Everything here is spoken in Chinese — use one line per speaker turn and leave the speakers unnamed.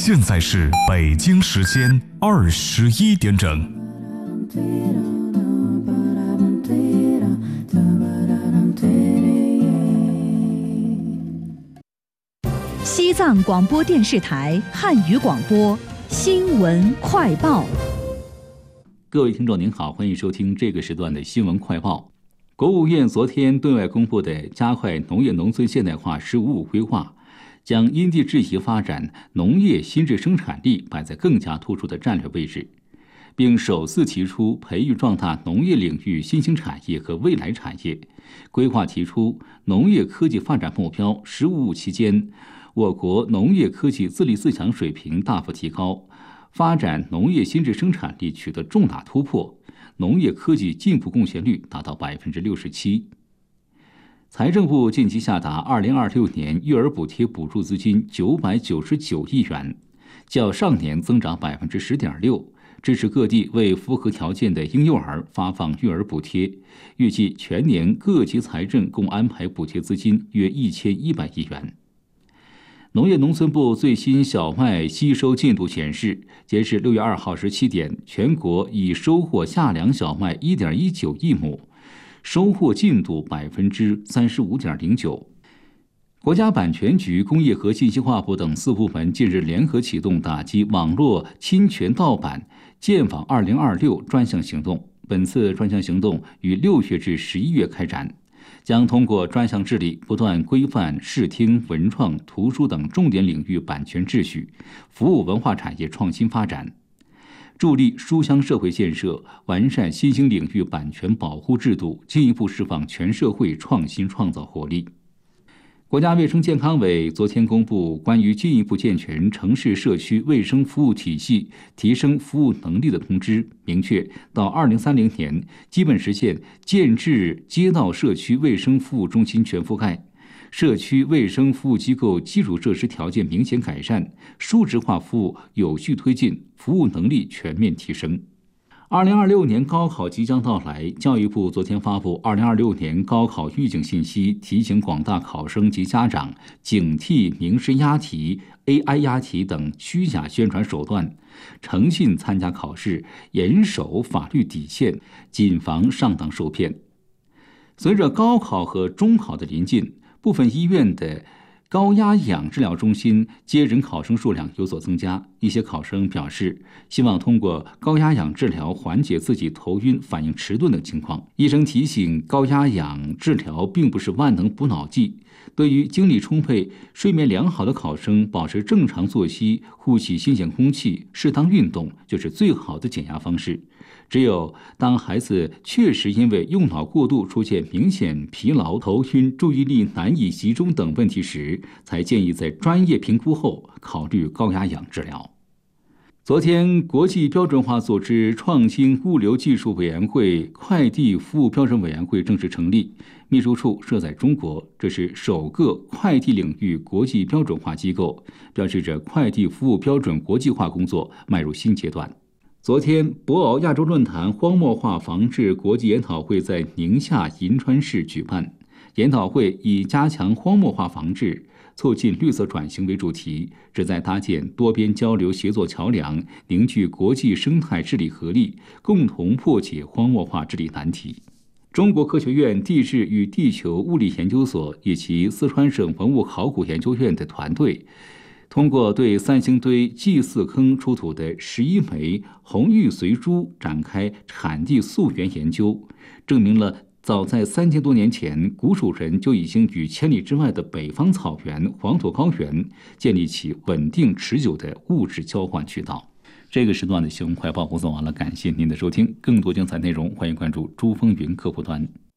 现在是北京时间21点整。
西藏广播电视台汉语广播新闻快报。
各位听众您好，欢迎收听这个时段的新闻快报。国务院昨天对外公布的加快农业农村现代化“十五五”规划，将因地制宜发展农业新质生产力摆在更加突出的战略位置，并首次提出培育壮大农业领域新兴产业和未来产业。规划提出农业科技发展目标“十五五”期间，我国农业科技自立自强水平大幅提高，发展农业新质生产力取得重大突破，农业科技进步贡献率达到67%。财政部近期下达2026年育儿补贴补助资金999亿元，较上年增长10.6%，支持各地为符合条件的婴幼儿发放育儿补贴。预计全年各级财政共安排补贴资金约1100亿元。农业农村部最新小麦吸收进度显示，截至6月2号17点，全国已收获夏粮小麦1.19亿亩，收获进度35.09%。国家版权局、工业和信息化部等4部门近日联合启动打击网络侵权盗版建网2026专项行动。本次专项行动于6月至11月开展，将通过专项治理，不断规范视听、文创、图书等重点领域版权秩序，服务文化产业创新发展，助力书香社会建设，完善新兴领域版权保护制度，进一步释放全社会创新创造活力。国家卫生健康委昨天公布关于进一步健全城市社区卫生服务体系、提升服务能力的通知，明确到2030年基本实现建制街道社区卫生服务中心全覆盖，社区卫生服务机构基础设施条件明显改善，数字化服务有序推进，服务能力全面提升。2026年高考即将到来，教育部昨天发布2026年高考预警信息，提醒广大考生及家长警惕名师押题、AI 押题等虚假宣传手段，诚信参加考试，严守法律底线，谨防上当受骗。随着高考和中考的临近，部分医院的高压氧治疗中心接诊考生数量有所增加，一些考生表示希望通过高压氧治疗缓解自己头晕、反应迟钝等情况。医生提醒，高压氧治疗并不是万能补脑剂，对于精力充沛、睡眠良好的考生，保持正常作息、呼吸新鲜空气、适当运动就是最好的减压方式。只有当孩子确实因为用脑过度出现明显疲劳、头晕、注意力难以集中等问题时，才建议在专业评估后考虑高压氧治疗。昨天，国际标准化组织创新物流技术委员会快递服务标准委员会正式成立，秘书处设在中国，这是首个快递领域国际标准化机构，标志着快递服务标准国际化工作迈入新阶段。昨天，博鳌亚洲论坛荒漠化防治国际研讨会在宁夏银川市举办。研讨会以加强荒漠化防治、促进绿色转型为主题，旨在搭建多边交流协作桥梁，凝聚国际生态治理合力，共同破解荒漠化治理难题。中国科学院地质与地球物理研究所以及四川省文物考古研究院的团队，通过对三星堆祭祀坑出土的11枚红玉髓珠展开产地溯源研究，证明了早在3000多年前，古蜀人就已经与千里之外的北方草原、黄土高原建立起稳定持久的物质交换渠道。这个时段的新闻快报播送完了，感谢您的收听。更多精彩内容，欢迎关注珠风云客户端。